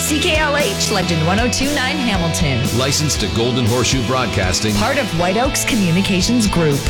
CKLH Legend 1029 Hamilton. Licensed to Golden Horseshoe Broadcasting. Part of White Oaks Communications Group.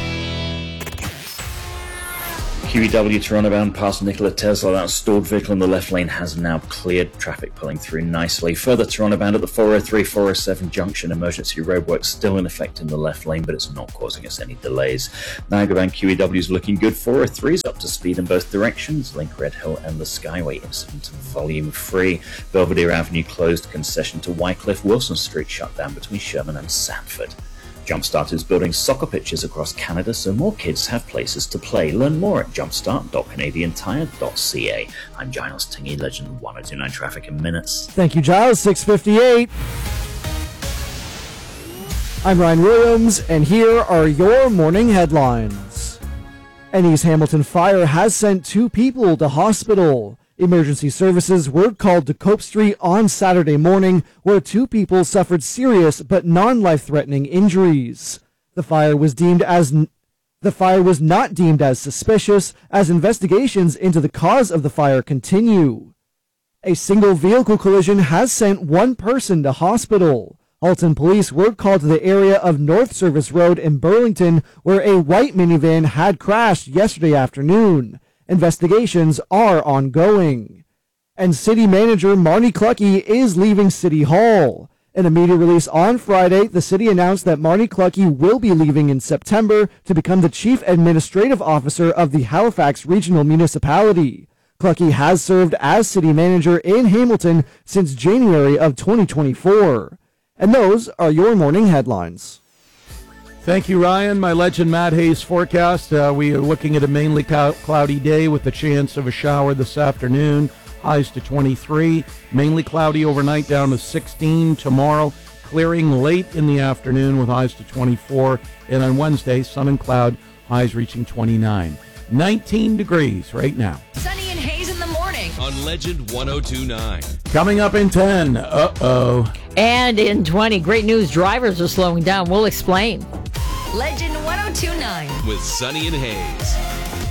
QEW Toronto bound past Nikola Tesla. That stored vehicle in the left lane has now cleared. Traffic pulling through nicely. Further Toronto bound at the 403-407 junction. Emergency roadworks still in effect in the left lane, but it's not causing us any delays. Niagara bound QEW is looking good. 403 is up to speed in both directions. Link Red Hill and the Skyway incident volume free. Belvedere Avenue closed. Concession to Wycliffe. Wilson Street shut down between Sherman and Sanford. Jumpstart is building soccer pitches across Canada so more kids have places to play. Learn more at jumpstart.canadiantire.ca. I'm Giles Tingy, Legend 1029 Traffic in Minutes. Thank you, Giles. 6:58. I'm Ryan Williams, and here are your morning headlines. An East Hamilton fire has sent 2 people to hospital. Emergency services were called to Cope Street on Saturday morning, where 2 people suffered serious but non-life-threatening injuries. The fire was not deemed as suspicious, as investigations into the cause of the fire continue. A single vehicle collision has sent 1 person to hospital. Halton police were called to the area of North Service Road in Burlington, where a white minivan had crashed yesterday afternoon. Investigations are ongoing. And City Manager Marnie Cluckey is leaving City Hall. In a media release on Friday, the city announced that Marnie Cluckey will be leaving in September to become the Chief Administrative Officer of the Halifax Regional Municipality. Cluckey has served as City Manager in Hamilton since January of 2024. And those are your morning headlines. Thank you, Ryan. My Legend Matt Hayes forecast. We are looking at a mainly cloudy day with the chance of a shower this afternoon. Highs to 23. Mainly cloudy overnight down to 16 tomorrow. Clearing late in the afternoon with highs to 24. And on Wednesday, sun and cloud, highs reaching 29. 19 degrees right now. Sunny and Hayes in the morning. On Legend 1029. Coming up in 10. Uh-oh. And in 20, great news, drivers are slowing down. We'll explain. Legend 1029. With Sunny and Hayes.